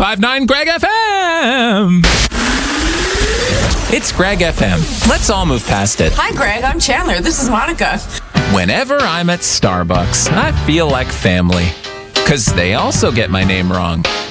1059 Greg FM. It's Greg FM. Let's all move past it. Hi, Greg. I'm Chandler. This is Monica. Whenever I'm at Starbucks, I feel like family. 'Cause they also get my name wrong.